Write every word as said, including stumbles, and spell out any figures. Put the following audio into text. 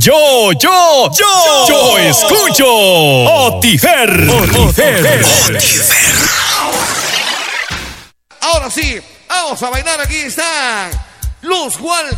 Yo, yo, yo, yo escucho Otifer. Otifer. Ahora sí, vamos a bailar. Aquí está Luz Juan.